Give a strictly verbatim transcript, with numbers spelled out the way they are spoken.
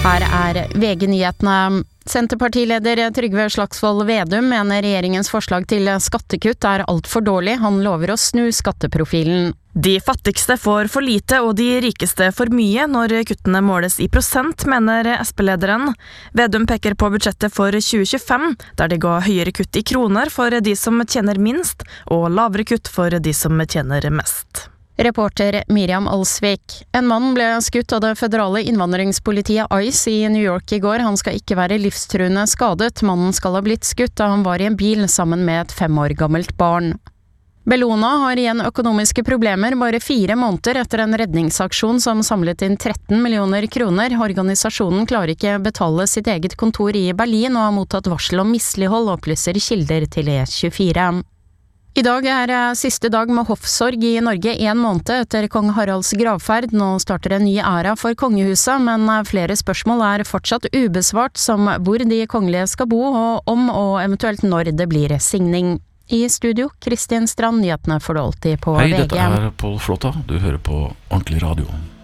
Her er V G-nyhetene. Senterpartileder Trygve Slagsvold Vedum mener regjeringens forslag til skattekutt er alt for dårlig. Han lover å snu skatteprofilen. De fattigste får for lite og de rikeste for mye når kuttene måles i prosent, mener S P-lederen. Vedum peker på budsjettet for tjue tjuefem, der det ga høyere kutt i kroner for de som tjener minst, og lavere kutt for de som tjener mest. Reporter Miriam Alsvik. En mann ble skutt av det føderale innvandringspolitiet ICE i New York i går. Han skal ikke være livstruende skadet. Mannen skal ha blitt skutt da han var i en bil sammen med et fem år gammelt barn. Bellona har igjen økonomiske problemer bare fire måneder etter en redningsaksjon som samlet inn tretten millioner kroner. Organisasjonen klarer ikke betale sitt eget kontor i Berlin og har mottatt varsel om mislighold, opplyser kilder til E tjuefire. I dag er siste dag med hoffsorg i Norge en måned etter kong Haralds gravferd. Nå starter en ny æra for kongehuset, men flere spørsmål er fortsatt ubesvart, som hvor de kongelige skal bo, og om og eventuelt når det blir signing. I studio, Kristin Strand, nyhetene får du alltid på Hei, V G. Hei, dette er Paul Flotta. Du hører på Ordentlig Radio.